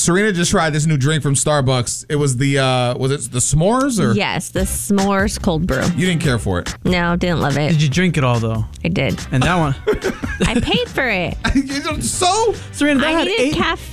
Serena just tried this new drink from Starbucks. It was the s'mores or Yes, the s'mores cold brew. you didn't care for it. No, didn't love it. Did you drink it all though? I did. And that one, I paid for it. So Serena, that I had needed 8. caffeine.